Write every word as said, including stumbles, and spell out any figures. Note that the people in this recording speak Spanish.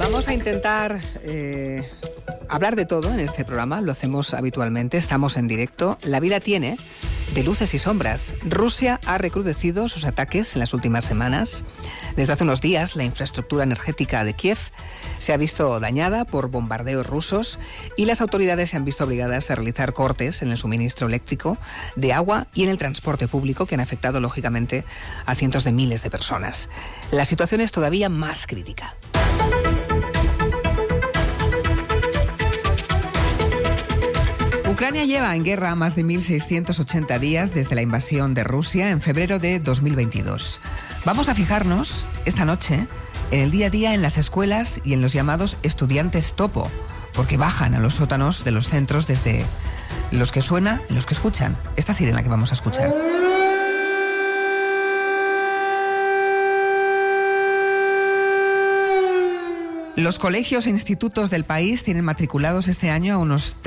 Vamos a intentar eh, hablar de todo en este programa, lo hacemos habitualmente, estamos en directo. La vida tiene de luces y sombras. Rusia ha recrudecido sus ataques en las últimas semanas. Desde hace unos días, la infraestructura energética de Kiev se ha visto dañada por bombardeos rusos y las autoridades se han visto obligadas a realizar cortes en el suministro eléctrico, de agua y en el transporte público, que han afectado, lógicamente, a cientos de miles de personas. La situación es todavía más crítica. Ucrania lleva en guerra más de mil seiscientos ochenta días desde la invasión de Rusia en febrero de dos mil veintidós. Vamos a fijarnos esta noche en el día a día en las escuelas y en los llamados estudiantes topo, porque bajan a los sótanos de los centros desde los que suena, los que escuchan esta sirena que vamos a escuchar. Los colegios e institutos del país tienen matriculados este año a unos